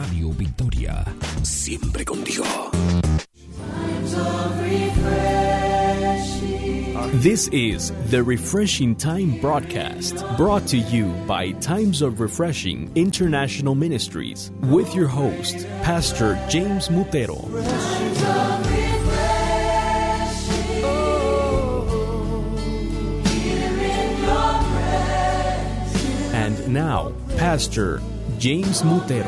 Radio Victoria, siempre contigo. This is the Refreshing Time broadcast, brought to you by Times of Refreshing International Ministries, with your host, Pastor James Mutero. And now, Pastor James Mutero.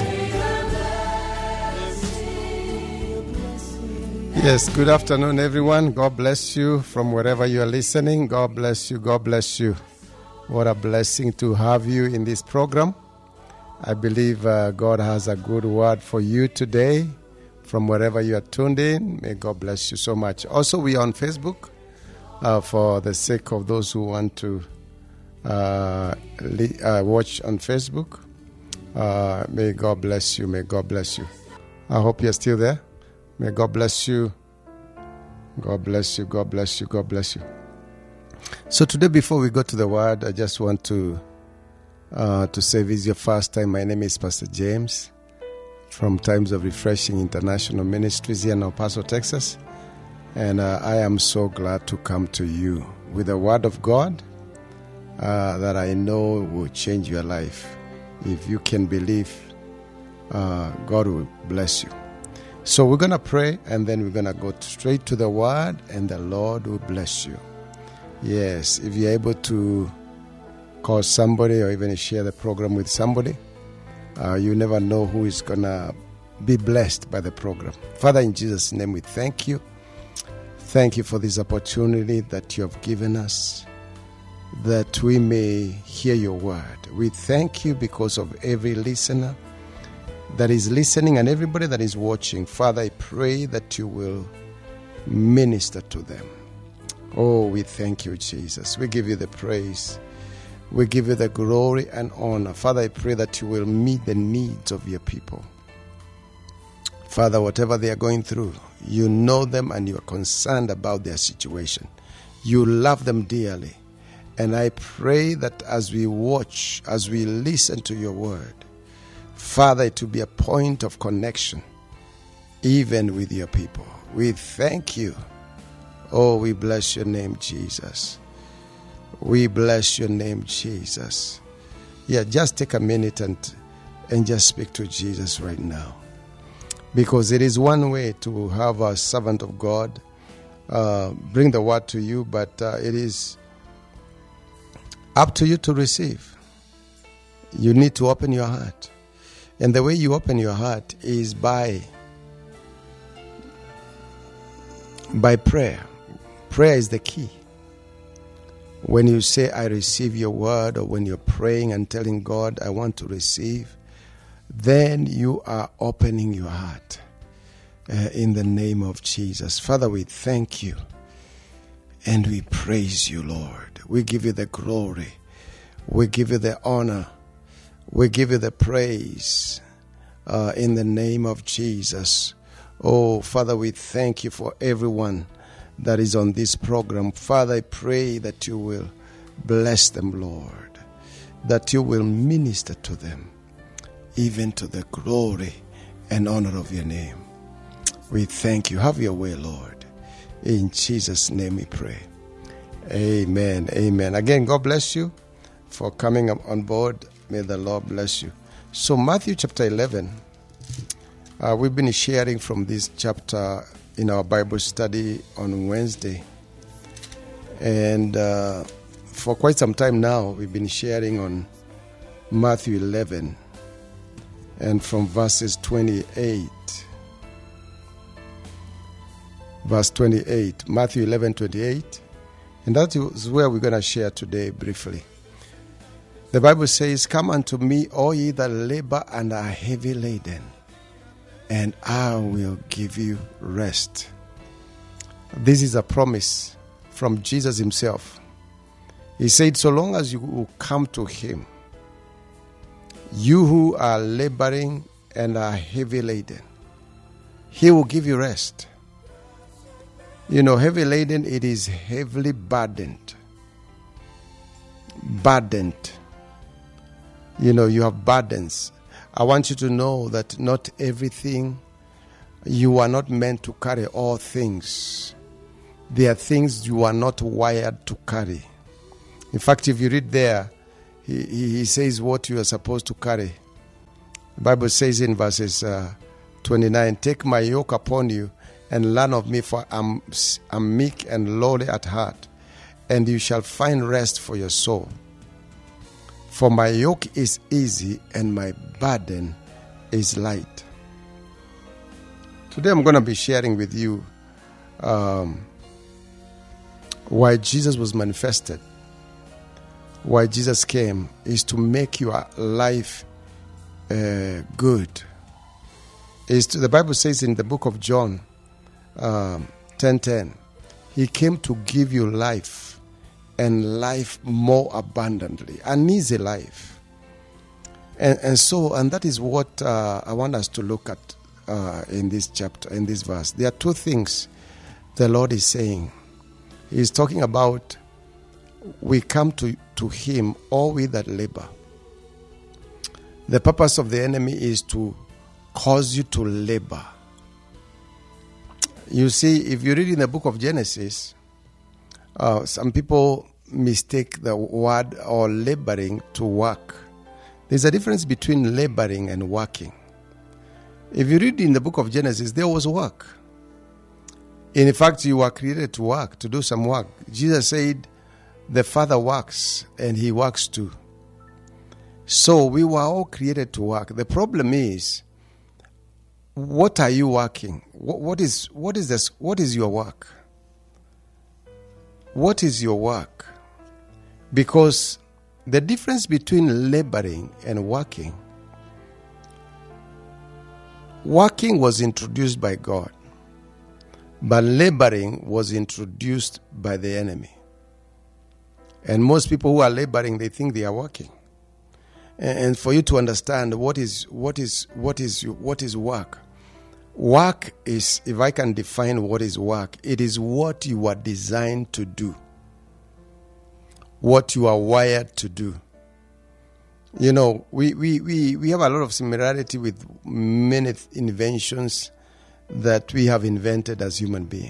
Yes, good afternoon, everyone. God bless you from wherever you are listening. God bless you. God bless you. What a blessing to have you in this program. I believe God has a good word for you today from wherever you are tuned in. May God bless you so much. Also, we are on Facebook for the sake of those who want to watch on Facebook. May God bless you. May God bless you. I hope you're still there. May God bless you. God bless you. God bless you. God bless you. So today, before we go to the word, I just want to say, if this is your first time, my name is Pastor James from Times of Refreshing International Ministries here in El Paso, Texas. And I am so glad to come to you with the word of God that I know will change your life. If you can believe, God will bless you. So we're going to pray, and then we're going to go straight to the word, and the Lord will bless you. Yes, if you're able to call somebody or even share the program with somebody, you never know who is going to be blessed by the program. Father, in Jesus' name, we thank you. Thank you for this opportunity that you have given us, that we may hear your word. We thank you because of every listener that is listening and everybody that is watching. Father, I pray that you will minister to them. Oh, we thank you, Jesus. We give you the praise. We give you the glory and honor. Father, I pray that you will meet the needs of your people. Father, whatever they are going through, you know them and you are concerned about their situation. You love them dearly. And I pray that as we watch, as we listen to your word, Father, it will be a point of connection, even with your people. We thank you. Oh, we bless your name, Jesus. We bless your name, Jesus. Yeah, just take a minute and just speak to Jesus right now. Because it is one way to have a servant of God bring the word to you, but it is up to you to receive. You need to open your heart. And the way you open your heart is by prayer. Prayer is the key. When you say, I receive your word, or when you're praying and telling God, I want to receive, then you are opening your heart in the name of Jesus. Father, we thank you and we praise you, Lord. We give you the glory. We give you the honor. We give you the praise in the name of Jesus. Oh, Father, we thank you for everyone that is on this program. Father, I pray that you will bless them, Lord, that you will minister to them, even to the glory and honor of your name. We thank you. Have your way, Lord. In Jesus' name we pray. Amen. Amen. Again, God bless you for coming on board. May the Lord bless you. So Matthew chapter 11, we've been sharing from this chapter in our Bible study on Wednesday. And for quite some time now, we've been sharing on Matthew 11 and from verses 28. Verse 28, Matthew 11, 28. And that is where we're going to share today briefly. The Bible says, come unto me, all ye that labor and are heavy laden, and I will give you rest. This is a promise from Jesus himself. He said, so long as you will come to him, you who are laboring and are heavy laden, he will give you rest. You know, heavy laden, it is heavily burdened. Burdened. You know, you have burdens. I want you to know that not everything, you are not meant to carry all things. There are things you are not wired to carry. In fact, if you read there, he says what you are supposed to carry. The Bible says in verses 29, take my yoke upon you and learn of me, for I'm meek and lowly at heart, and you shall find rest for your soul. For my yoke is easy and my burden is light. Today I'm going to be sharing with you why Jesus was manifested. Why Jesus came is to make your life good. The Bible says in the book of John 10:10, he came to give you life, and life more abundantly, an easy life. And that is what I want us to look at in this chapter, in this verse. There are two things the Lord is saying. He is talking about we come to him, all we that labor. The purpose of the enemy is to cause you to labor. You see, if you read in the book of Genesis, some people mistake the word or laboring to work. There's a difference between laboring and working. If you read in the book of Genesis, there was work. In fact, you were created to work, to do some work. Jesus said, the Father works and he works too. So we were all created to work. The problem is, what are you working? What is your work? What is your work? Because the difference between laboring and working was introduced by God, but laboring was introduced by the enemy. And most people who are laboring, they think they are working. And for you to understand what is work. Work is, if I can define what is work, it is what you are designed to do, what you are wired to do. You know, we have a lot of similarity with many inventions that we have invented as human beings.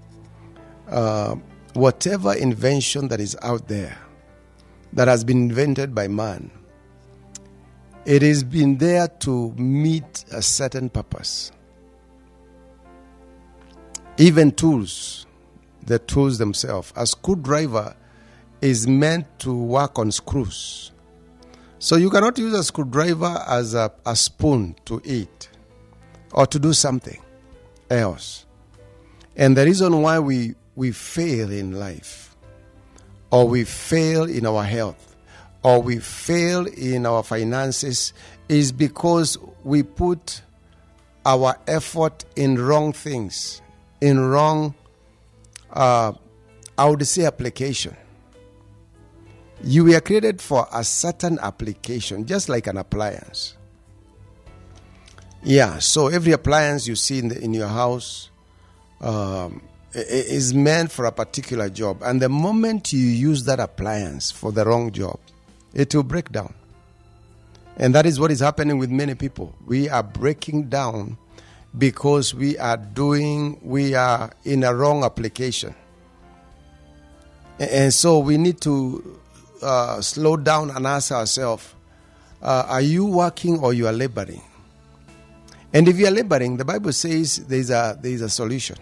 Whatever invention that is out there that has been invented by man, it has been there to meet a certain purpose. Even tools, the tools themselves. A screwdriver is meant to work on screws. So you cannot use a screwdriver as a spoon to eat or to do something else. And the reason why we fail in life, or we fail in our health, or we fail in our finances, is because we put our effort in wrong things, in wrong, I would say, application. You were created for a certain application, just like an appliance. Yeah, so every appliance you see in your house is meant for a particular job. And the moment you use that appliance for the wrong job, it will break down. And that is what is happening with many people. We are breaking down because we are in a wrong application. And so we need to slow down and ask ourselves, are you working or you are laboring? And if you are laboring, the Bible says there is a solution.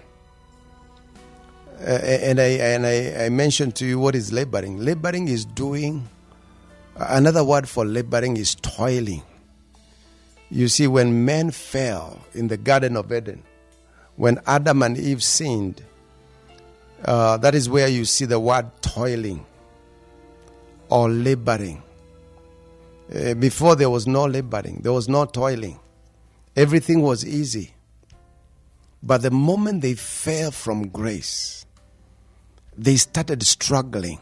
And I mentioned to you what is laboring. Laboring is doing. Another word for laboring is toiling. You see, when men fell in the Garden of Eden, when Adam and Eve sinned, that is where you see the word toiling or laboring. Before there was no laboring, there was no toiling. Everything was easy. But the moment they fell from grace, they started struggling.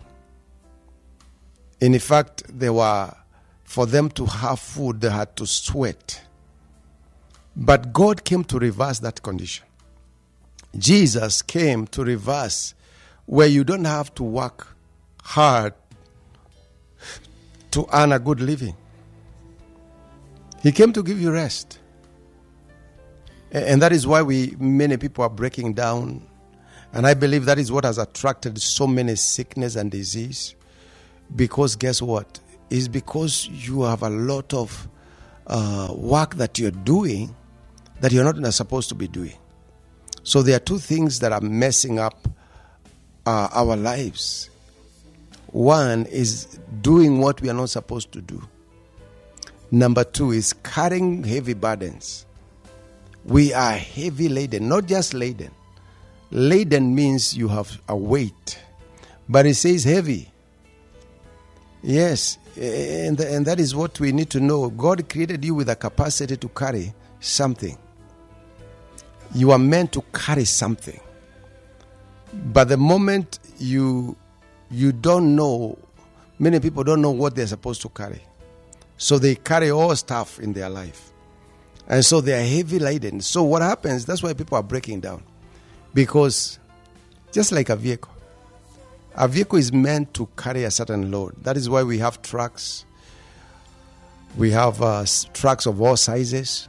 In fact, for them to have food, they had to sweat. But God came to reverse that condition. Jesus came to reverse where you don't have to work hard to earn a good living. He came to give you rest. And that is why many people are breaking down. And I believe that is what has attracted so many sickness and disease. Because guess what? It's because you have a lot of work that you're doing that you're not supposed to be doing. So there are two things that are messing up our lives. One is doing what we are not supposed to do. Number two is carrying heavy burdens. We are heavy laden, not just laden. Laden means you have a weight, but it says heavy. Yes, and that is what we need to know. God created you with a capacity to carry something. You are meant to carry something. But the moment you don't know, many people don't know what they're supposed to carry. So they carry all stuff in their life. And so they are heavy laden. So what happens, that's why people are breaking down. Because just like a vehicle is meant to carry a certain load. That is why we have trucks. We have trucks of all sizes.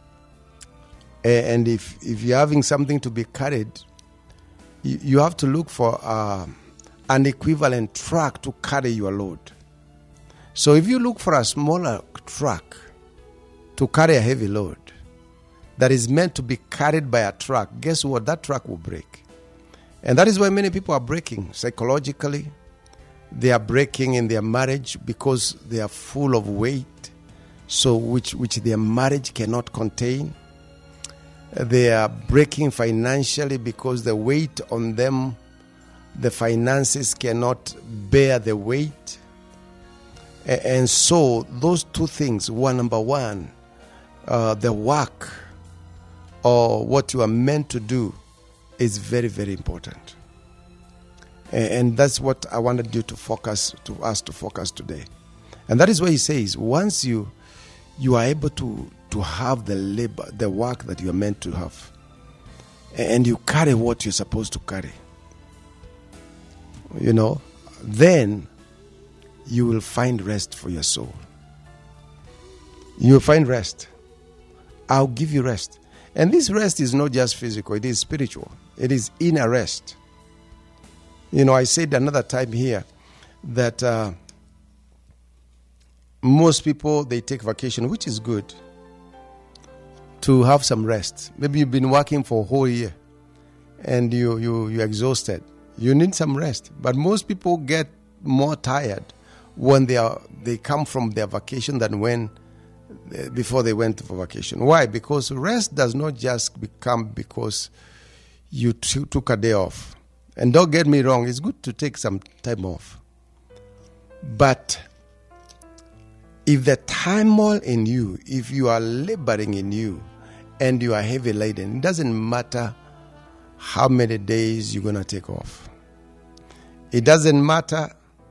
And if you're having something to be carried, you have to look for an equivalent truck to carry your load. So if you look for a smaller truck to carry a heavy load that is meant to be carried by a truck, guess what? That truck will break. And that is why many people are breaking psychologically. They are breaking in their marriage because they are full of weight, so which their marriage cannot contain. They are breaking financially because the weight on them, the finances cannot bear the weight. And so those two things, number one, the work or what you are meant to do is very, very important. And that's what I wanted you to focus today. And that is why he says, once you are able to have the labor, the work that you are meant to have, and you carry what you're supposed to carry, then you will find rest for your soul. You will find rest. I'll give you rest. And this rest is not just physical, it is spiritual. It is inner rest. I said another time here that most people, they take vacation, which is good, to have some rest. Maybe you've been working for a whole year and you're exhausted. You need some rest. But most people get more tired when they come from their vacation than before they went for vacation. Why? Because rest does not just become because you took a day off. And don't get me wrong, it's good to take some time off. But if the turmoil in you, if you are laboring in you and you are heavy laden, it doesn't matter how many days you're going to take off. It doesn't matter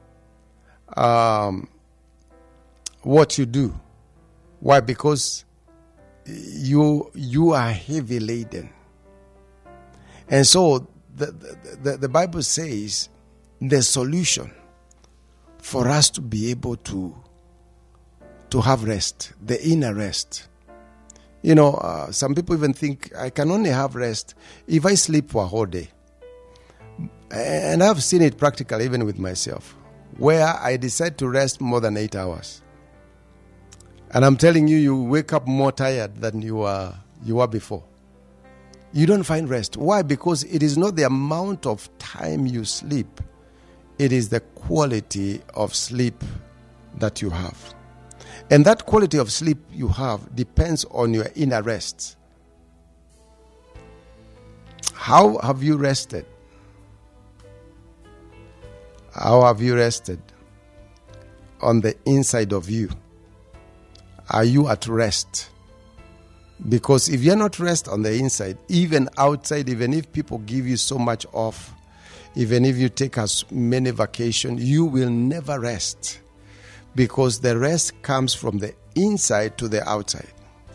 what you do. Why? Because you are heavy laden. And so the Bible says the solution for us to be able to have rest, the inner rest. Some people even think I can only have rest if I sleep for a whole day. And I've seen it practically even with myself, where I decide to rest more than 8 hours. And I'm telling you, you wake up more tired than you were before. You don't find rest. Why? Because it is not the amount of time you sleep. It is the quality of sleep that you have. And that quality of sleep you have depends on your inner rest. How have you rested? How have you rested on the inside of you? Are you at rest? Because if you're not rest on the inside, even outside, even if people give you so much off, even if you take as many vacations, you will never rest. Because the rest comes from the inside to the outside.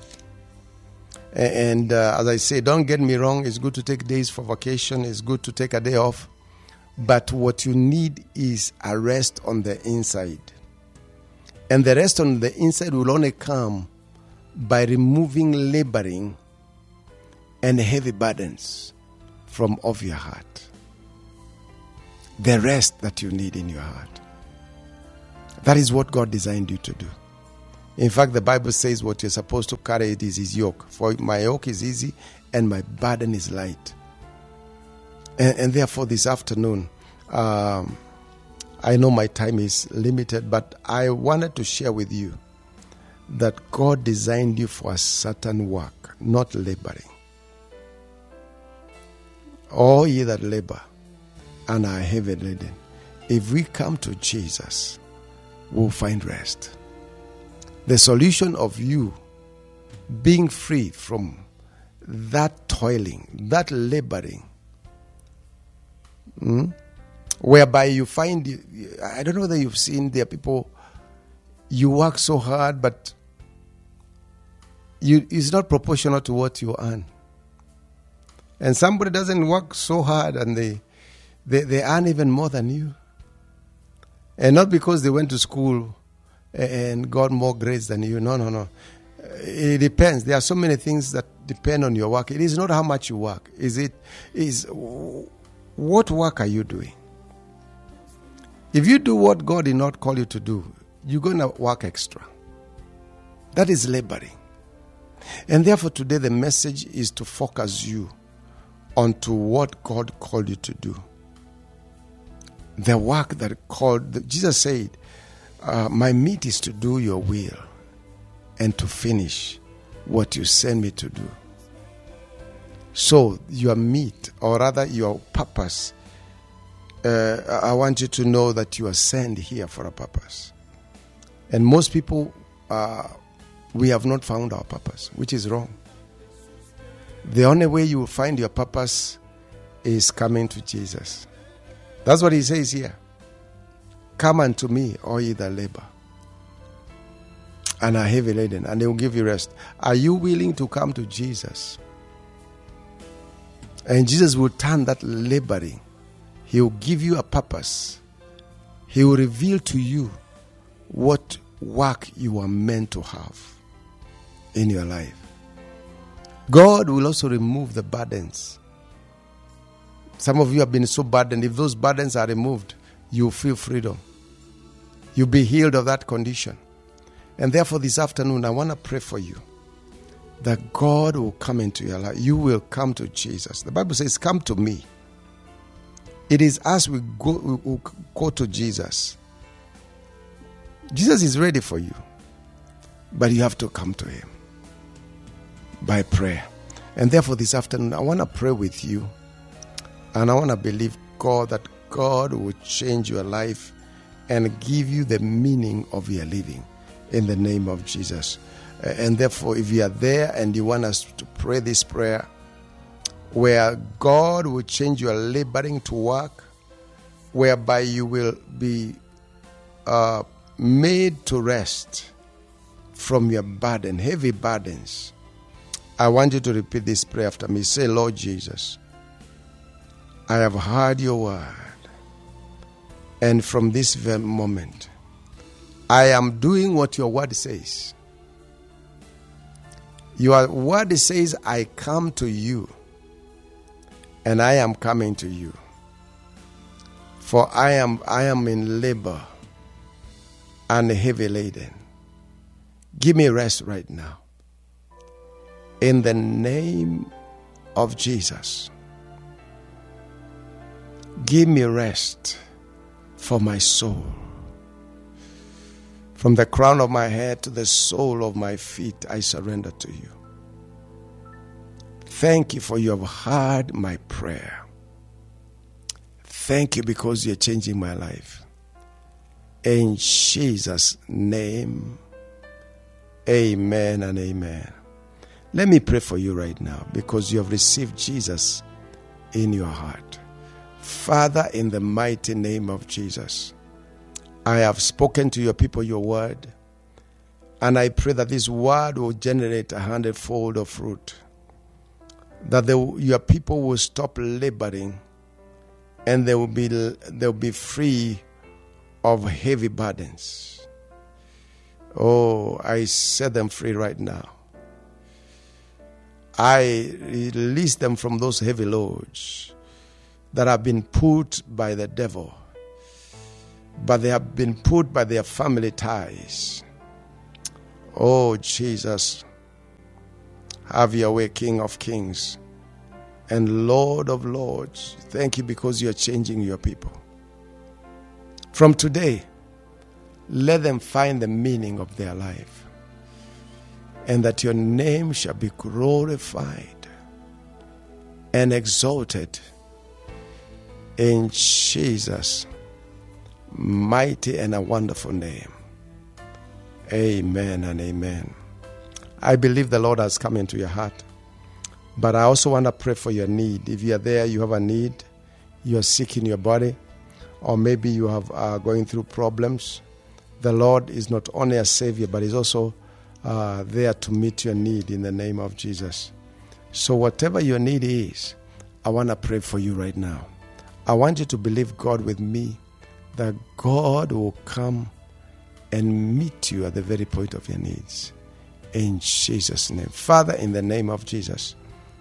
And as I say, don't get me wrong, it's good to take days for vacation, it's good to take a day off. But what you need is a rest on the inside. And the rest on the inside will only come by removing laboring and heavy burdens from off your heart. The rest that you need in your heart. That is what God designed you to do. In fact, the Bible says what you're supposed to carry is His yoke. For my yoke is easy and my burden is light. And therefore this afternoon, I know my time is limited, but I wanted to share with you that God designed you for a certain work, not laboring. All ye that labor and are heavy laden, if we come to Jesus, we'll find rest. The solution of you being free from that toiling, that laboring, whereby you find, I don't know whether you've seen, there are people, you work so hard, but it's not proportional to what you earn. And somebody doesn't work so hard and they earn even more than you. And not because they went to school and got more grades than you. No. It depends. There are so many things that depend on your work. It is not how much you work. What work are you doing? If you do what God did not call you to do, you're going to work extra. That is laboring. And therefore today the message is to focus you onto what God called you to do. The work that Jesus said, my meat is to do your will and to finish what you send me to do. So your meat, or rather your purpose, I want you to know that you are sent here for a purpose. And most people, we have not found our purpose, which is wrong. The only way you will find your purpose is coming to Jesus. That's what He says here. Come unto me, all ye that labor and are heavy laden, and He will give you rest. Are you willing to come to Jesus? And Jesus will turn that laboring. He will give you a purpose. He will reveal to you what work you are meant to have in your life. God will also remove the burdens. Some of you have been so burdened. If those burdens are removed, you feel freedom. You'll be healed of that condition. And therefore this afternoon, I want to pray for you that God will come into your life. You will come to Jesus. The Bible says, come to me. It is as we go to Jesus. Jesus is ready for you. But you have to come to Him by prayer. And therefore this afternoon, I want to pray with you. And I want to believe God that God will change your life and give you the meaning of your living in the name of Jesus. And therefore, if you are there and you want us to pray this prayer, where God will change your laboring to work, whereby you will be made to rest from your burden, heavy burdens, I want you to repeat this prayer after me. Say, Lord Jesus, I have heard your word, and from this very moment, I am doing what your word says. Your word says, I come to you, and I am coming to you. For I am in labor and heavy laden. Give me rest right now. In the name of Jesus. Give me rest for my soul. From the crown of my head to the sole of my feet, I surrender to you. Thank you for you have heard my prayer. Thank you because you're changing my life. In Jesus' name, amen and amen. Let me pray for you right now because you have received Jesus in your heart. Father, in the mighty name of Jesus, I have spoken to your people your word, and I pray that this word will generate 100-fold of fruit, that your people will stop laboring and they'll be free of heavy burdens. Oh, I set them free right now. I release them from those heavy loads that have been put by the devil, but they have been put by their family ties. Oh, Jesus, have your way, King of Kings and Lord of Lords. Thank you because you are changing your people. From today, let them find the meaning of their life, and that your name shall be glorified and exalted in Jesus' mighty and a wonderful name. Amen and amen. I believe the Lord has come into your heart, but I also want to pray for your need. If you are there, you have a need, you are sick in your body, or maybe you have going through problems. The Lord is not only a Savior, but He's also there to meet your need in the name of Jesus. So whatever your need is, I want to pray for you right now. I want you to believe God with me that God will come and meet you at the very point of your needs. In Jesus' name. Father, in the name of Jesus,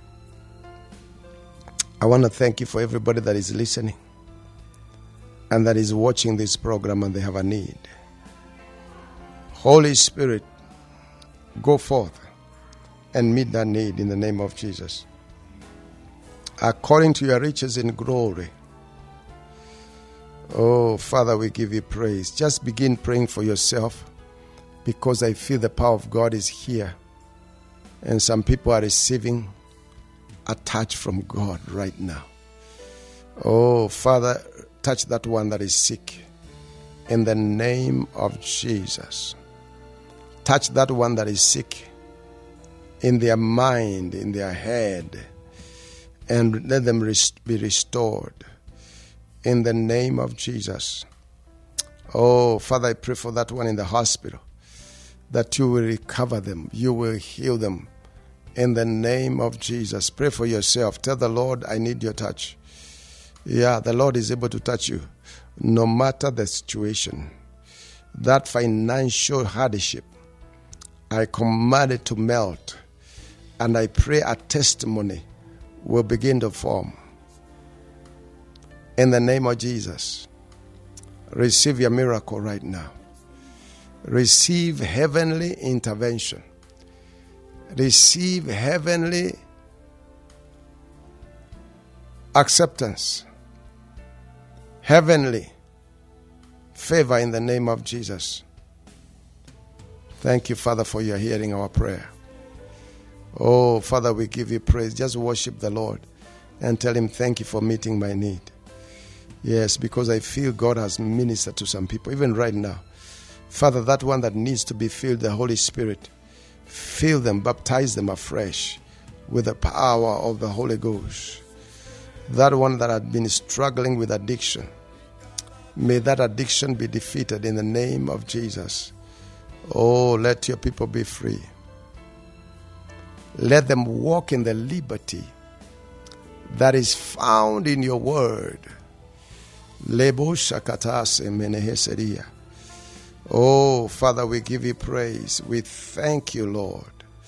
I want to thank you for everybody that is listening and that is watching this program and they have a need. Holy Spirit, go forth and meet that need in the name of Jesus. According to your riches in glory. Oh, Father, we give you praise. Just begin praying for yourself, because I feel the power of God is here. And some people are receiving a touch from God right now. Oh, Father, touch that one that is sick in the name of Jesus. Touch that one that is sick in their mind, in their head, and let them be restored in the name of Jesus. Oh, Father, I pray for that one in the hospital, that you will recover them, you will heal them in the name of Jesus. Pray for yourself. Tell the Lord, I need your touch. Yeah, the Lord is able to touch you no matter the situation. That financial hardship, I command it to melt, and I pray a testimony will begin to form. In the name of Jesus, receive your miracle right now. Receive heavenly intervention. Receive heavenly acceptance. Heavenly favor in the name of Jesus. Thank you, Father, for your hearing our prayer. Oh, Father, we give you praise. Just worship the Lord and tell Him, thank you for meeting my need. Yes, because I feel God has ministered to some people, even right now. Father, that one that needs to be filled, the Holy Spirit, fill them, baptize them afresh with the power of the Holy Ghost. That one that had been struggling with addiction, may that addiction be defeated in the name of Jesus. Oh, let your people be free. Let them walk in the liberty that is found in your word. Lebo shakatase meneheseria. Oh, Father, we give you praise. We thank you, Lord.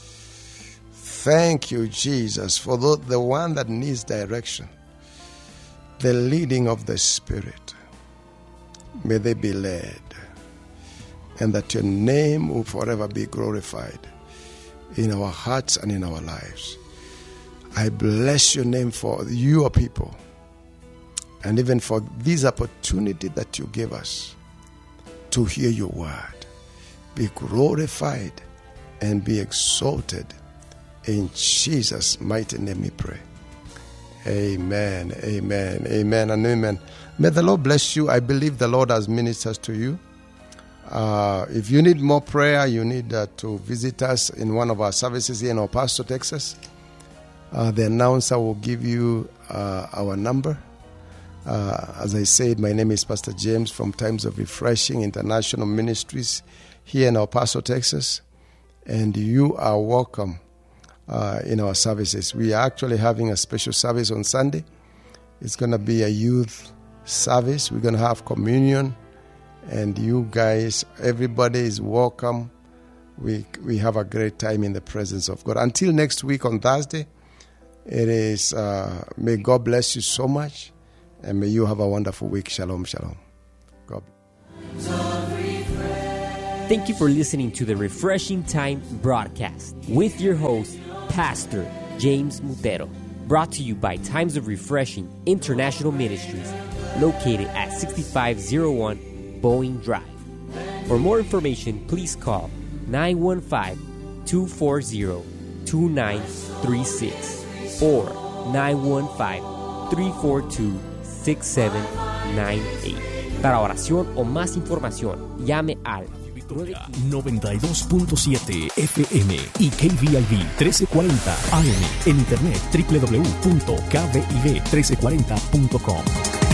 Thank you, Jesus, for the one that needs direction, the leading of the Spirit. May they be led, and that your name will forever be glorified in our hearts and in our lives. I bless your name for your people, and even for this opportunity that you gave us to hear your word. Be glorified and be exalted. In Jesus' mighty name we pray. Amen, amen, amen, and amen. May the Lord bless you. I believe the Lord has ministered to you. If you need more prayer, you need to visit us in one of our services here in El Paso, Texas. The announcer will give you our number. As I said, my name is Pastor James from Times of Refreshing International Ministries here in El Paso, Texas. And you are welcome in our services. We are actually having a special service on Sunday. It's going to be a youth service. We're going to have communion. And you guys, everybody is welcome. we have a great time in the presence of God. Until next week on Thursday, it is, may God bless you so much, and may you have a wonderful week. Shalom, shalom. God bless. Thank you for listening to the Refreshing Time broadcast with your host, Pastor James Mutero. Brought to you by Times of Refreshing International Ministries, located at 6501 Boeing Drive. For more information, please call 915-240-2936 or 915-342-6798. Para oración o más información, llame al 92.7 FM y KVIV 1340 AM. En internet www.kviv1340.com.